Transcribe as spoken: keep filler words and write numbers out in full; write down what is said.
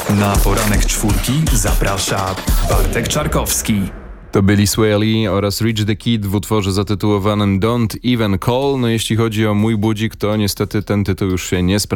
Na poranek czwórki zaprasza Bartek Czarkowski. To byli Sway Lee oraz Rich the Kid w utworze zatytułowanym Don't Even Call. No jeśli chodzi o mój budzik, to niestety ten tytuł już się nie sprawdza.